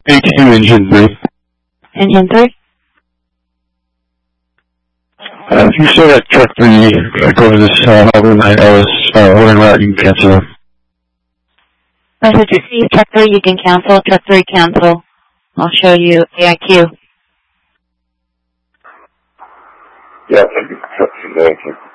AQ engine 3. Engine 3? You said that truck 3 go to this overnight. I was wondering whether you can cancel. Message received. Truck 3 you can cancel. Truck 3 cancel. I'll show you AIQ. Yeah, thank you.